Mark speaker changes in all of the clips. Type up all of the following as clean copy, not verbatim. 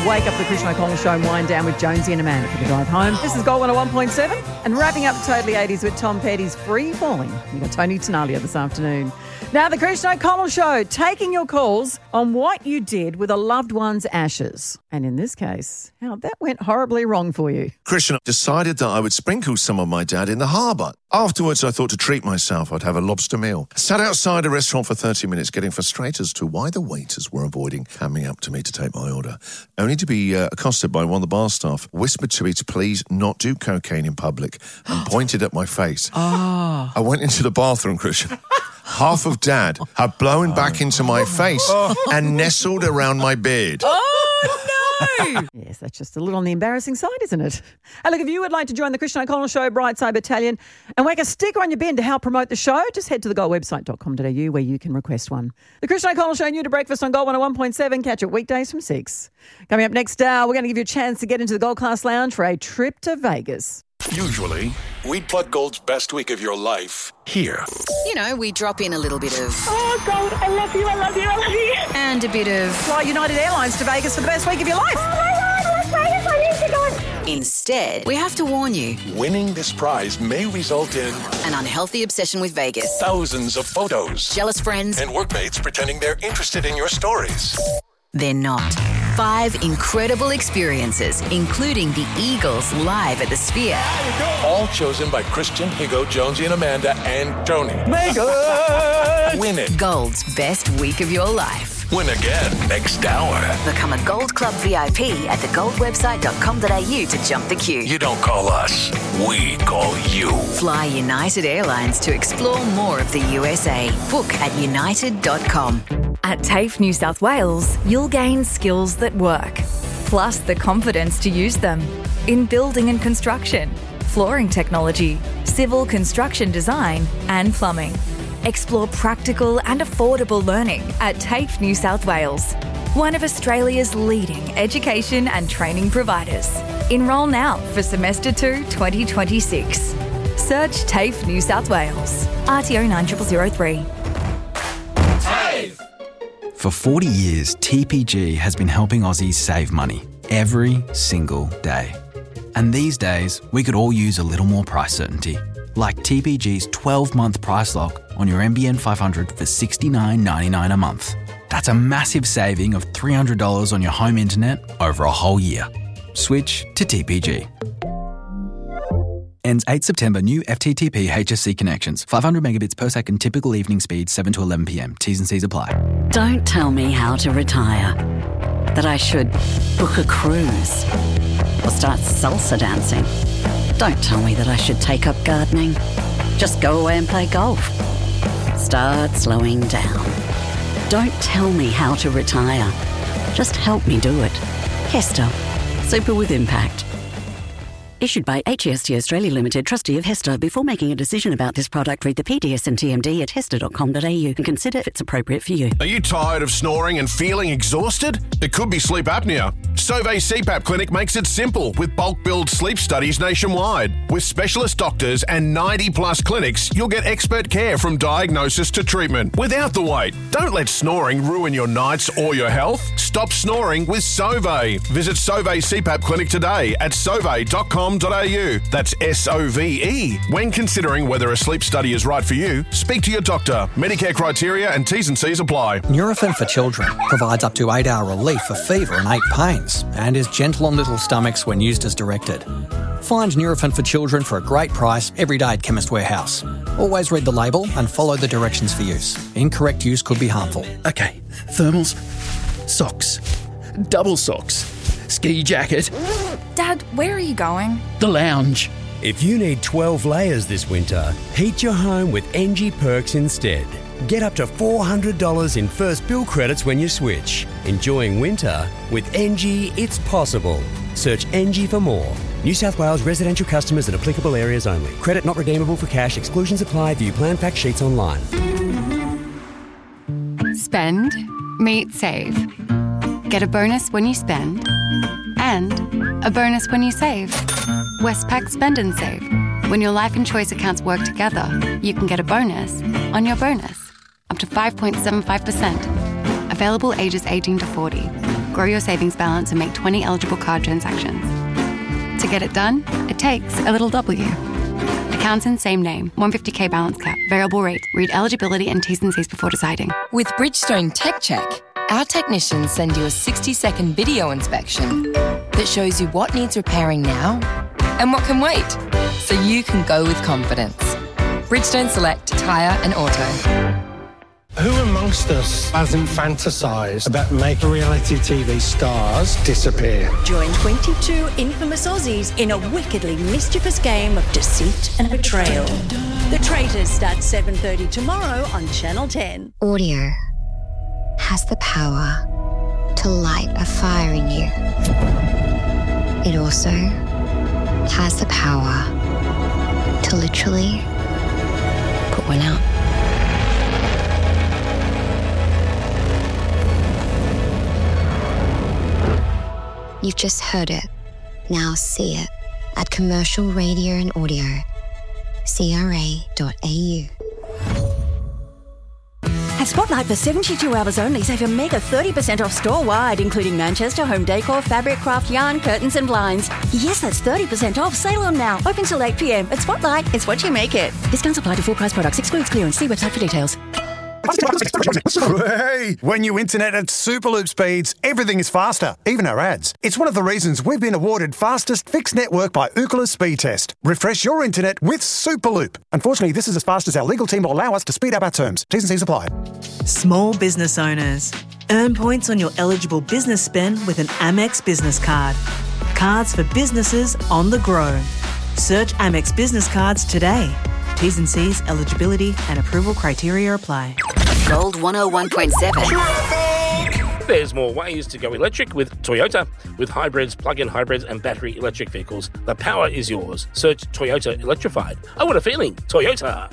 Speaker 1: wake up the Krishna O'Connell Show and wind down with Jonesy and Amanda for the drive home. This is Gold 101.7 and wrapping up Totally 80s with Tom Petty's Free Falling. You've got Tony Tenalia this afternoon. Now, the Krishna O'Connell Show, taking your calls on what you did with a loved one's ashes. And in this case, how that went horribly wrong for you.
Speaker 2: Krishna decided that I would sprinkle some of my dad in the harbour. Afterwards, I thought to treat myself, I'd have a lobster meal. I sat outside a restaurant for 30 minutes getting frustrated as to why the waiters were avoiding coming up to me to take my order, only to be accosted by one of the bar staff, whispered to me to please not do cocaine in public and pointed at my face. I went into the bathroom, Krishna. Half of Dad had blown back into my face and nestled around my beard.
Speaker 1: Yes, that's just a little on the embarrassing side, isn't it? And look, if you would like to join the Krishna O'Connell Show Brightside Battalion and whack a sticker on your bin to help promote the show, just head to thegoldwebsite.com.au where you can request one. The Krishna O'Connell Show, new to breakfast on Gold 101.7. Catch it weekdays from 6. Coming up next hour, we're going to give you a chance to get into the Gold Class Lounge for a trip to Vegas.
Speaker 3: Usually, we'd plug Gold's best week of your life here.
Speaker 4: You know, we drop in a little bit of...
Speaker 5: Oh, Gold, I love you, I love you, I love you.
Speaker 4: And a bit of...
Speaker 1: Fly United Airlines to Vegas for the best week of your life.
Speaker 5: Oh, my God, Las Vegas, I need to go.
Speaker 4: Instead, we have to warn you.
Speaker 3: Winning this prize may result in...
Speaker 4: an unhealthy obsession with Vegas.
Speaker 3: thousands of photos.
Speaker 4: Jealous friends.
Speaker 3: And workmates pretending they're interested in your stories.
Speaker 4: They're not. 5 incredible experiences, including the Eagles live at the Sphere.
Speaker 3: All chosen by Christian, Higo, Jonesy and Amanda and Tony. Win it.
Speaker 4: Gold's best week of your life.
Speaker 3: Win again next hour.
Speaker 4: Become a Gold Club VIP at thegoldwebsite.com.au to jump the queue.
Speaker 3: You don't call us, we call you.
Speaker 4: Fly United Airlines to explore more of the USA. Book at united.com.
Speaker 6: At TAFE New South Wales, you'll gain skills that work, plus the confidence to use them in building and construction, flooring technology, civil construction design and plumbing. Explore practical and affordable learning at TAFE New South Wales, one of Australia's leading education and training providers. Enrol now for Semester 2 2026. Search TAFE New South Wales. RTO 9003.
Speaker 7: For 40 years, TPG has been helping Aussies save money every single day. And these days, we could all use a little more price certainty, like TPG's 12-month price lock on your NBN 500 for $69.99 a month. That's a massive saving of $300 on your home internet over a whole year. Switch to TPG. Ends 8 September. New FTTP HSC connections. 500 megabits per second. Typical evening speed 7 to 11 p.m. T's and C's apply.
Speaker 8: Don't tell me how to retire. That I should book a cruise or start salsa dancing. Don't tell me that I should take up gardening. Just go away and play golf. Start slowing down. Don't tell me how to retire. Just help me do it. Hester. Super with impact. Issued by HEST Australia Limited, trustee of Hester. Before making a decision about this product, read the PDS and TMD at hester.com.au and consider if it's appropriate for you.
Speaker 9: Are you tired of snoring and feeling exhausted? It could be sleep apnea. Sauvé CPAP Clinic makes it simple with bulk billed sleep studies nationwide. With specialist doctors and 90-plus clinics, you'll get expert care from diagnosis to treatment without the wait. Don't let snoring ruin your nights or your health. Stop snoring with Sauvé. Visit Sauvé CPAP Clinic today at sauvé.com.au. That's SOVE. When considering whether a sleep study is right for you, speak to your doctor. Medicare criteria and T's and C's apply.
Speaker 10: Nurofen for Children provides up to 8-hour relief for fever and ache pains and is gentle on little stomachs when used as directed. Find Nurofen for Children for a great price every day at Chemist Warehouse. Always read the label and follow the directions for use. Incorrect use could be harmful.
Speaker 11: Okay, thermals, socks, double socks, ski jacket.
Speaker 6: Dad, where are you going?
Speaker 11: The lounge.
Speaker 12: If you need 12 layers this winter, heat your home with NG Perks instead. Get up to $400 in first bill credits when you switch. Enjoying winter with NG, it's possible. Search NG for more. New South Wales residential customers in applicable areas only. Credit not redeemable for cash. Exclusions apply. View plan fact sheets online.
Speaker 13: Spend, meet, save. Get a bonus when you spend and a bonus when you save. Westpac Spend and Save. When your life and choice accounts work together, you can get a bonus on your bonus. Up to 5.75%. Available ages 18 to 40. grow your savings balance and make 20 eligible card transactions. To get it done, it takes a little W. Accounts in same name, 150k balance cap, variable rate. Read eligibility and T's and C's before deciding.
Speaker 14: With Bridgestone Tech Check, our technicians send you a 60-second video inspection that shows you what needs repairing now and what can wait, so you can go with confidence. Bridgestone Select Tyre and Auto.
Speaker 15: Who amongst us hasn't fantasised about making reality TV stars disappear?
Speaker 16: Join 22 infamous Aussies in a wickedly mischievous game of deceit and betrayal. The Traitors starts 7:30 tomorrow on Channel 10.
Speaker 17: Audio has the power to light a fire in you. It also has the power to literally put one out. You've just heard it. Now see it at Commercial Radio and Audio, CRA.au.
Speaker 16: At Spotlight for 72 hours only, save a mega 30% off store-wide, including Manchester, home decor, fabric, craft, yarn, curtains and blinds. Yes, that's 30% off. Sale on now. Open till 8 p.m. At Spotlight, it's what you make it. Discounts apply to full price products. Excludes clearance. See website for details.
Speaker 18: Hey, when you internet at Superloop speeds, everything is faster, even our ads. It's one of the reasons we've been awarded fastest fixed network by Ookla Speed Test. Refresh your internet with Superloop. Unfortunately, this is as fast as our legal team will allow us to speed up our terms. T's and C's apply.
Speaker 19: Small business owners. Earn points on your eligible business spend with an Amex business card. Cards for businesses on the go. Search Amex Business Cards today. T's and C's, eligibility and approval criteria apply.
Speaker 4: Gold 101.7.
Speaker 20: There's more ways to go electric with Toyota. With hybrids, plug-in hybrids and battery electric vehicles, the power is yours. Search Toyota Electrified. Oh, what a feeling. Toyota.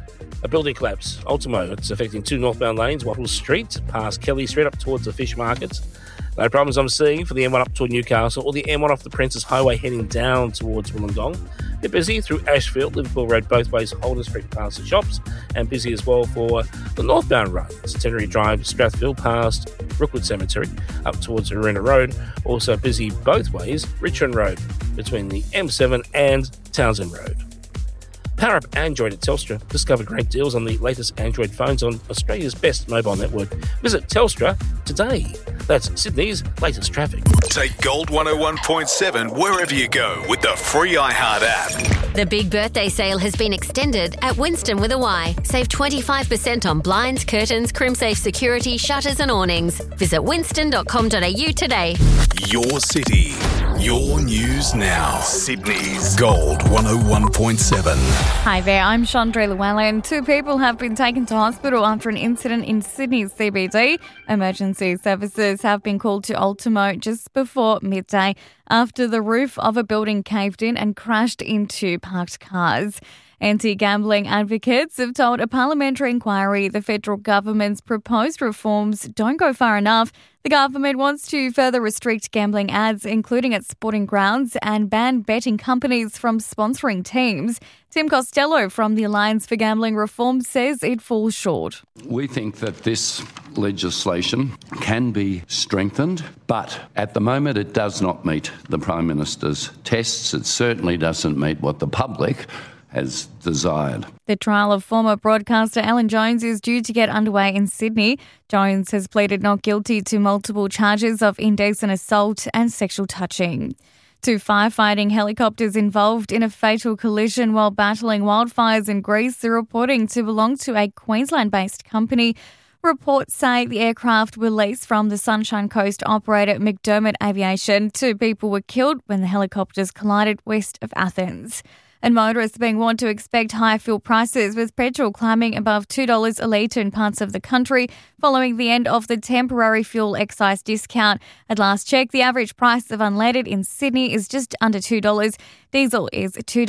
Speaker 20: A building collapse. Ultimo. It's affecting two northbound lanes, Wattle Street, past Kelly Street up towards the fish market. No problems I'm seeing for the M1 up toward Newcastle or the M1 off the Princess Highway heading down towards Wollongong. They're busy through Ashfield, Liverpool Road both ways, Holden Street past the shops, and busy as well for the northbound road. Centenary Drive, Strathfield past Rookwood Cemetery up towards Arena Road. Also busy both ways, Richmond Road between the M7 and Townsend Road. Power up Android at Telstra. Discover great deals on the latest Android phones on Australia's best mobile network. Visit Telstra today. That's Sydney's latest traffic.
Speaker 3: Take Gold 101.7 wherever you go with the free iHeart app.
Speaker 21: The big birthday sale has been extended at Winston with a Y. Save 25% on blinds, curtains, CrimSafe security, shutters and awnings. Visit winston.com.au today.
Speaker 3: Your city, your news now. Sydney's Gold 101.7.
Speaker 22: Hi there, I'm Chandra Llewellyn. Two people have been taken to hospital after an incident in Sydney's CBD. Emergency services have been called to Ultimo just before midday after the roof of a building caved in and crashed into parked cars. Anti-gambling advocates have told a parliamentary inquiry the federal government's proposed reforms don't go far enough. The government wants to further restrict gambling ads, including at sporting grounds, and ban betting companies from sponsoring teams. Tim Costello from the Alliance for Gambling Reform says it falls short.
Speaker 23: We think that this legislation can be strengthened, but at the moment it does not meet the Prime Minister's tests. It certainly doesn't meet what the public has desired.
Speaker 22: The trial of former broadcaster Alan Jones is due to get underway in Sydney. Jones has pleaded not guilty to multiple charges of indecent assault and sexual touching. Two firefighting helicopters involved in a fatal collision while battling wildfires in Greece are reporting to belong to a Queensland-based company. Reports say the aircraft were leased from the Sunshine Coast operator McDermott Aviation. Two people were killed when the helicopters collided west of Athens. And motorists being warned to expect high fuel prices, with petrol climbing above $2 a litre in parts of the country following the end of the temporary fuel excise discount. At last check, the average price of unleaded in Sydney is just under $2. Diesel is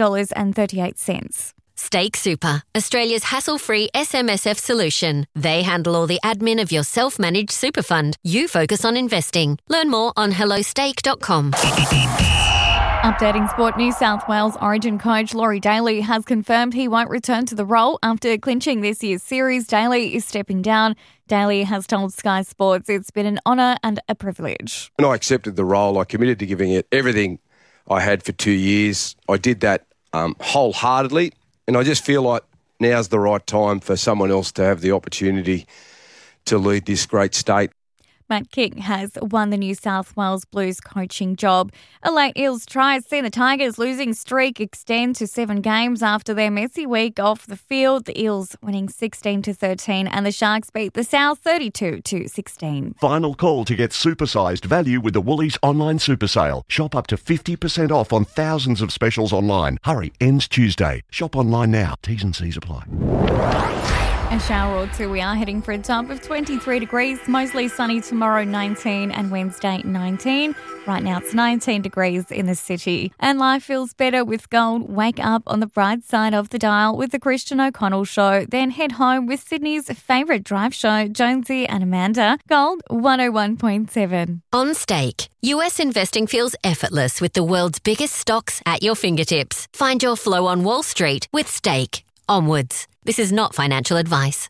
Speaker 22: $2.38.
Speaker 21: Stake Super, Australia's hassle-free SMSF solution. They handle all the admin of your self-managed super fund. You focus on investing. Learn more on hellostake.com.
Speaker 22: Updating sport, New South Wales Origin coach Laurie Daly has confirmed he won't return to the role after clinching this year's series. Daly is stepping down. Daly has told Sky Sports it's been an honour and a privilege.
Speaker 1: When I accepted the role, I committed to giving it everything I had for 2 years. I did that wholeheartedly, and I just feel like now's the right time for someone else to have the opportunity to lead this great state.
Speaker 22: Matt King has won the New South Wales Blues coaching job. A late Eels try has seen the Tigers' losing streak extend to 7 games after their messy week off the field. The Eels winning 16-13 and the Sharks beat the South 32-16.
Speaker 2: Final call to get supersized value with the Woolies online super sale. Shop up to 50% off on thousands of specials online. Hurry, ends Tuesday. Shop online now. T's and C's apply.
Speaker 22: A shower or two. We are heading for a top of 23 degrees. Mostly sunny tomorrow, 19, and Wednesday, 19. Right now it's 19 degrees in the city. And life feels better with gold. Wake up on the bright side of the dial with the Christian O'Connell Show. Then head home with Sydney's favourite drive show, Jonesy and Amanda. Gold 101.7.
Speaker 21: On Stake, US investing feels effortless with the world's biggest stocks at your fingertips. Find your flow on Wall Street with Stake. Onwards. This is not financial advice.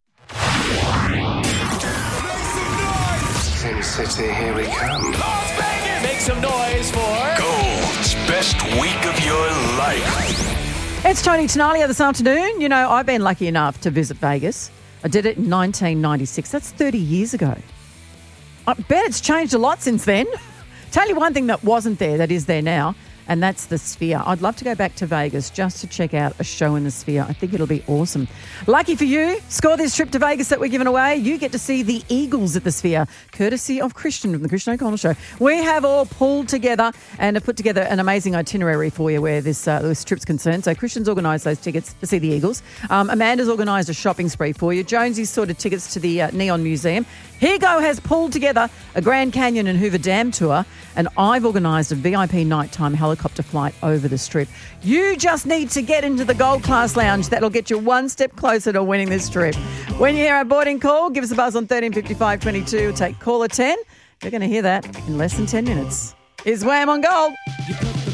Speaker 3: Sim City, here we come.
Speaker 5: Make some noise for
Speaker 3: Gold's best week of your life.
Speaker 24: It's Tony Tenalia this afternoon. You know, I've been lucky enough to visit Vegas. I did it in 1996. That's 30 years ago. I bet it's changed a lot since then. Tell you one thing that wasn't there that is there now, and that's the Sphere. I'd love to go back to Vegas just to check out a show in the Sphere. I think it'll be awesome. Lucky for you, score this trip to Vegas that we're giving away. You get to see the Eagles at the Sphere, courtesy of Christian from the Christian O'Connell Show. We have all pulled together and have put together an amazing itinerary for you where this trip's concerned. So Christian's organised those tickets to see the Eagles. Amanda's organised a shopping spree for you. Jonesy's sorted tickets to the Neon Museum. Higo has pulled together a Grand Canyon and Hoover Dam tour, and I've organised a VIP nighttime helicopter flight over the Strip. You just need to get into the Gold Class Lounge. That'll get you one step closer to winning this trip. When you hear our boarding call, give us a buzz on 1355 22. Take caller 10. You're going to hear that in less than 10 minutes. Here's Wham on Gold.